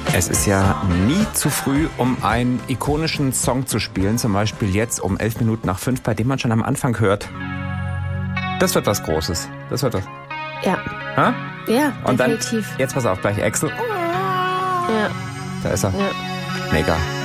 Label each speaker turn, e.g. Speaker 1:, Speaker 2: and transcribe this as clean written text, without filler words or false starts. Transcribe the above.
Speaker 1: Es ist ja nie zu früh, um einen ikonischen Song zu spielen, zum Beispiel jetzt um 5:11, bei dem man schon am Anfang hört. Das wird was Großes. Das wird was.
Speaker 2: Ja.
Speaker 1: Ha?
Speaker 2: Ja,
Speaker 1: und
Speaker 2: definitiv.
Speaker 1: Dann, jetzt pass auf, gleich Axel.
Speaker 2: Ja.
Speaker 1: Da ist er.
Speaker 2: Ja.
Speaker 1: Mega.